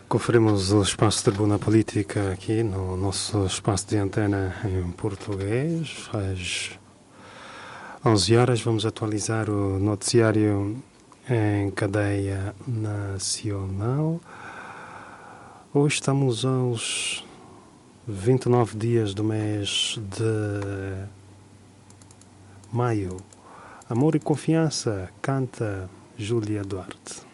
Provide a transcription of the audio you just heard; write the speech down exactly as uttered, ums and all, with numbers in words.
Conferimos o espaço de tribuna política aqui no nosso espaço de antena em português. Às onze horas vamos atualizar o noticiário em cadeia nacional. Hoje estamos aos vinte e nove dias do mês de maio. Amor e confiança, canta Júlia Duarte.